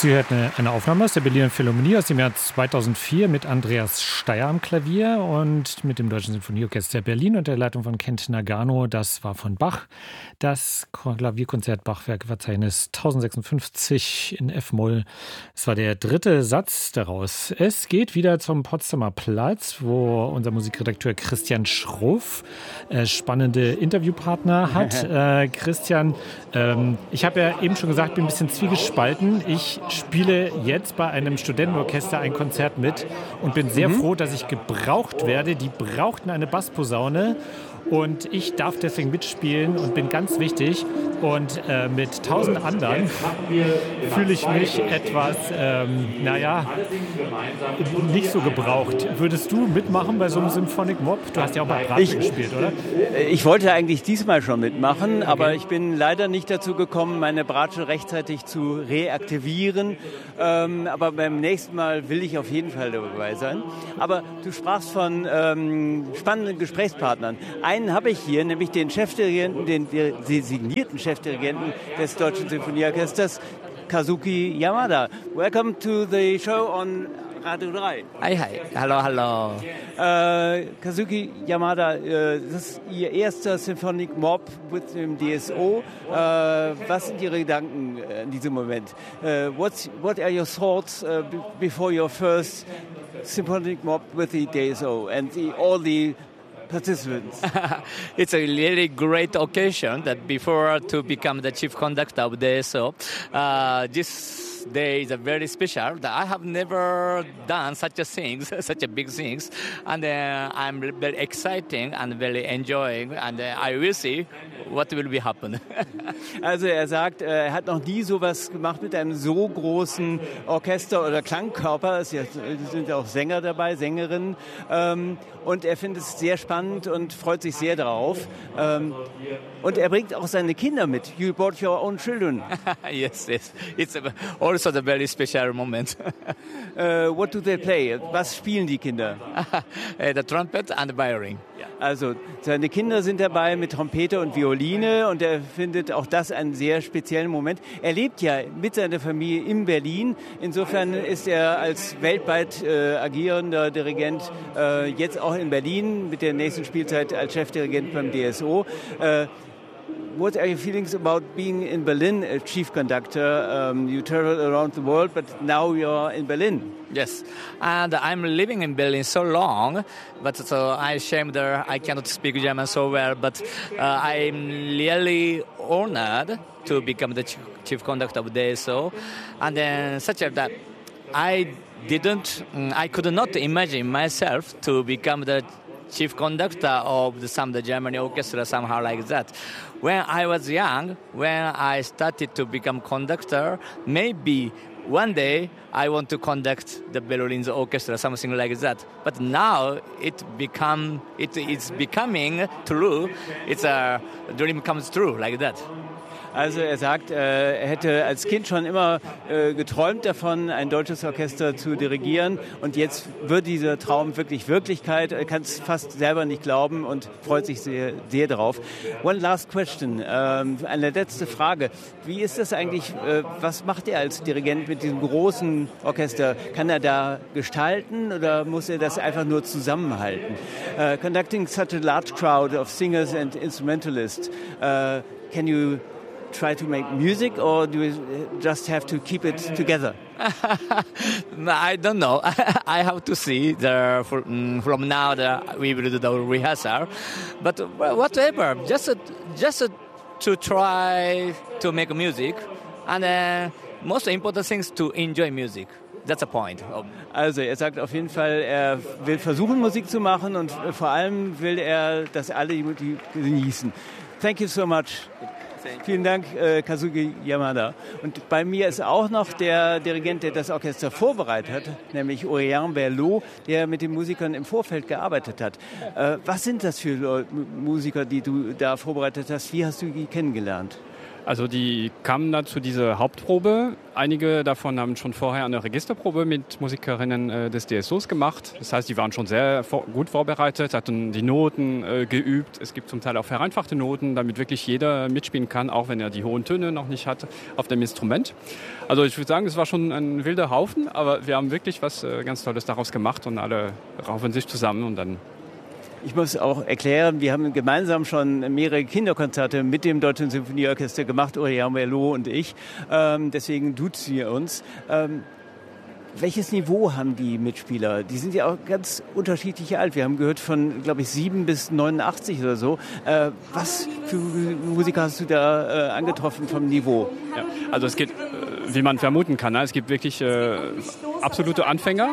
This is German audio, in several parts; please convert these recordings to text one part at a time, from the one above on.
Sie hörten eine Aufnahme aus der Berliner Philharmonie aus dem Jahr 2004 mit Andreas Steyer am Klavier und mit dem Deutschen Sinfonieorchester Berlin und der Leitung von Kent Nagano. Das war von Bach. Das Klavierkonzert Bachwerkverzeichnis 1056 in F-Moll. Es war der dritte Satz daraus. Es geht wieder zum Potsdamer Platz, wo unser Musikredakteur Christian Schroff spannende Interviewpartner hat. Christian, ich habe ja eben schon gesagt, ich bin ein bisschen zwiegespalten. Ich spiele jetzt bei einem Studentenorchester ein Konzert mit und bin sehr froh, dass ich gebraucht werde. Die brauchten eine Bassposaune und ich darf deswegen mitspielen und bin ganz wichtig. Und mit 1000 anderen fühle ich mich etwas, nicht so gebraucht. Würdest du mitmachen bei so einem Symphonic Mob? Du hast ja auch bei Bratsche gespielt, oder? Ich wollte eigentlich diesmal schon mitmachen, okay. Aber ich bin leider nicht dazu gekommen, meine Bratsche rechtzeitig zu reaktivieren. Aber beim nächsten Mal will ich auf jeden Fall dabei sein. Aber du sprachst von spannenden Gesprächspartnern. Einen habe ich hier, nämlich den Chefdirigenten, den designierten Chefdirigenten des Deutschen Sinfonieorchesters, Kazuki Yamada. Welcome to the show on Radio 3. Hi. Hallo. Kazuki Yamada, das ist Ihr erster Symphonic Mob mit dem DSO. Was sind Ihre Gedanken in diesem Moment? What are your thoughts before your first Symphonic Mob with the DSO and all the participants? It's a really great occasion that before to become the chief conductor of DSO, this day is a very special. I have never done such a things, such a big things, and I'm very exciting and very enjoying, and I will see what will be happen. Also er sagt, er hat noch nie sowas gemacht mit einem so großen Orchester oder Klangkörper. Es sind auch Sänger dabei, Sängerinnen, und er findet es sehr spannend und freut sich sehr darauf. Und er bringt auch seine Kinder mit. You brought your own children. Yes. It's also a very special moment. What do they play? Was spielen die Kinder? The trumpet and the violin. Also seine Kinder sind dabei mit Trompete und Violine und er findet auch das einen sehr speziellen Moment. Er lebt ja mit seiner Familie in Berlin. Insofern ist er als weltweit agierender Dirigent jetzt auch in Berlin mit der nächsten Spielzeit als Chefdirigent beim DSO. What are your feelings about being in Berlin, a chief conductor? You travel around the world, but now you're in Berlin. Yes, and I'm living in Berlin so long, but so I'm ashamed that I cannot speak German so well, but I'm really honored to become the chief conductor of DSO, and then such that I could not imagine myself to become the chief conductor of the German orchestra, somehow like that. When I was young, when I started to become conductor, maybe one day I want to conduct the Berlin's orchestra, something like that. But now it is becoming true. It's a dream comes true, like that. Also er sagt, er hätte als Kind schon immer geträumt davon, ein deutsches Orchester zu dirigieren. Und jetzt wird dieser Traum wirklich Wirklichkeit. Er kann es fast selber nicht glauben und freut sich sehr, sehr darauf. One last question, eine letzte Frage. Wie ist das eigentlich, was macht er als Dirigent mit diesem großen Orchester? Kann er da gestalten oder muss er das einfach nur zusammenhalten? Conducting such a large crowd of singers and instrumentalists, can you try to make music, or do you just have to keep it together? I don't know. I have to see from now we will do the rehearsal. But whatever, just to try to make music, and most important thing is to enjoy music. That's the point. Also er sagt auf jeden Fall, er will versuchen Musik zu machen und vor allem will er, dass alle die genießen. Thank you so much. Vielen Dank, Kazuki Yamada. Und bei mir ist auch noch der Dirigent, der das Orchester vorbereitet hat, nämlich Aurélien Berlot, der mit den Musikern im Vorfeld gearbeitet hat. Was sind das für Musiker, die du da vorbereitet hast? Wie hast du die kennengelernt? Also die kamen dann zu dieser Hauptprobe. Einige davon haben schon vorher eine Registerprobe mit Musikerinnen des DSOs gemacht. Das heißt, die waren schon sehr gut vorbereitet, hatten die Noten geübt. Es gibt zum Teil auch vereinfachte Noten, damit wirklich jeder mitspielen kann, auch wenn er die hohen Töne noch nicht hat auf dem Instrument. Also ich würde sagen, es war schon ein wilder Haufen, aber wir haben wirklich was ganz Tolles daraus gemacht und alle raufen sich zusammen und dann... Ich muss auch erklären, wir haben gemeinsam schon mehrere Kinderkonzerte mit dem Deutschen Symphonieorchester gemacht, Aurélien Merlot und ich. Deswegen duzen wir uns. Welches Niveau haben die Mitspieler? Die sind ja auch ganz unterschiedlich alt. Wir haben gehört von, glaube ich, 7 bis 89 oder so. Was für Musiker hast du da angetroffen vom Niveau? Ja, also es geht, wie man vermuten kann, es gibt wirklich absolute Anfänger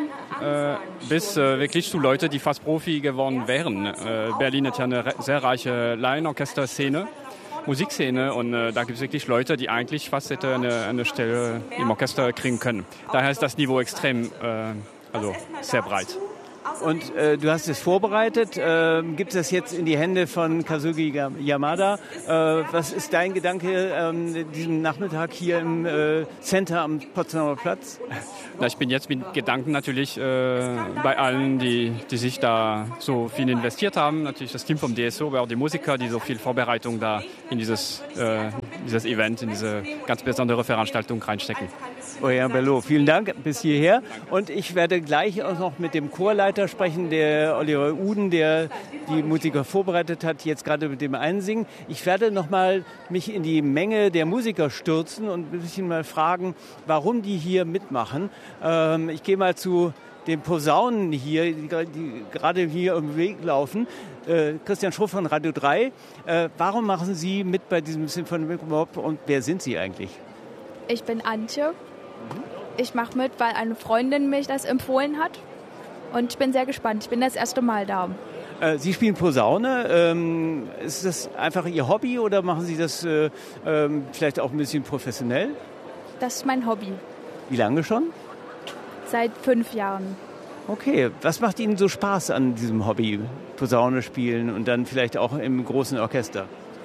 bis wirklich zu Leute, die fast Profi geworden wären. Berlin hat ja eine sehr reiche Laienorchesterszene, Musikszene und da gibt es wirklich Leute, die eigentlich fast hätte eine Stelle im Orchester kriegen können. Daher ist das Niveau extrem, also sehr breit. Und du hast es vorbereitet. Gibt es das jetzt in die Hände von Kazuki Yamada? Was ist dein Gedanke diesen Nachmittag hier im Center am Potsdamer Platz? Na, ich bin jetzt mit Gedanken natürlich bei allen, die sich da so viel investiert haben. Natürlich das Team vom DSO, aber auch die Musiker, die so viel Vorbereitung da in dieses Event, in diese ganz besondere Veranstaltung reinstecken. Aurélien Merlot, vielen Dank bis hierher. Und ich werde gleich auch noch mit dem Chorleiter sprechen, der Oliver Uden, der die Musiker vorbereitet hat, jetzt gerade mit dem Einsingen. Ich werde noch mal mich in die Menge der Musiker stürzen und ein bisschen mal fragen, warum die hier mitmachen. Ich gehe mal zu den Posaunen hier, die gerade hier im Weg laufen. Christian Schruff von Radio 3. Warum machen Sie mit bei diesem Symphonic Mob und wer sind Sie eigentlich? Ich bin Antje. Ich mache mit, weil eine Freundin mich das empfohlen hat. Und ich bin sehr gespannt. Ich bin das erste Mal da. Sie spielen Posaune. Ist das einfach Ihr Hobby oder machen Sie das vielleicht auch ein bisschen professionell? Das ist mein Hobby. Wie lange schon? Seit 5 Jahren. Okay. Was macht Ihnen so Spaß an diesem Hobby? Posaune spielen und dann vielleicht auch im großen Orchester?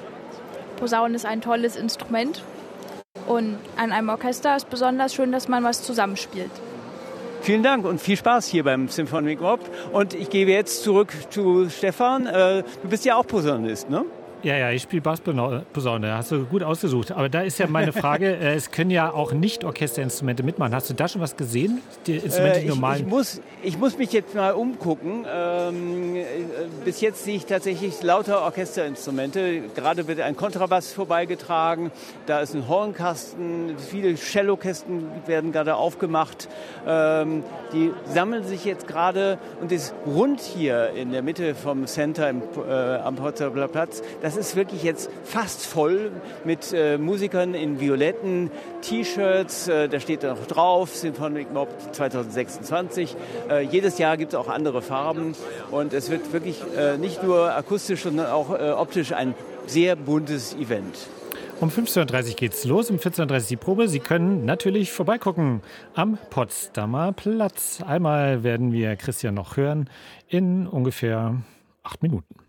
Posaune ist ein tolles Instrument. Und an einem Orchester ist besonders schön, dass man was zusammenspielt. Vielen Dank und viel Spaß hier beim Symphonic Mob. Und ich gebe jetzt zurück zu Stefan. Du bist ja auch Posaunist, ne? Ja, ich spiele Bassposaune. Hast du gut ausgesucht. Aber da ist ja meine Frage, es können ja auch Nicht-Orchesterinstrumente mitmachen. Hast du da schon was gesehen? Die Instrumente, die normalen? Ich muss mich jetzt mal umgucken. Bis jetzt sehe ich tatsächlich lauter Orchesterinstrumente. Gerade wird ein Kontrabass vorbeigetragen. Da ist ein Hornkasten. Viele Cellokästen werden gerade aufgemacht. Die sammeln sich jetzt gerade und ist rund hier in der Mitte vom Center am Potsdamer Platz. Das ist wirklich jetzt fast voll mit Musikern in violetten T-Shirts. Da steht noch drauf, Symphonic Mob 2026. Jedes Jahr gibt es auch andere Farben. Und es wird wirklich nicht nur akustisch, sondern auch optisch ein sehr buntes Event. Um 15.30 Uhr geht's los, um 14.30 Uhr die Probe. Sie können natürlich vorbeigucken am Potsdamer Platz. Einmal werden wir Christian noch hören in ungefähr 8 Minuten.